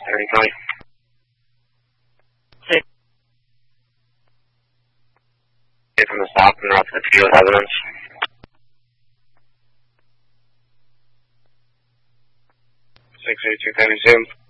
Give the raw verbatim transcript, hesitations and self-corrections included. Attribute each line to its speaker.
Speaker 1: Henry County.
Speaker 2: Hey.
Speaker 1: From the stop and off the field evidence. six eight two, Penny Zoom.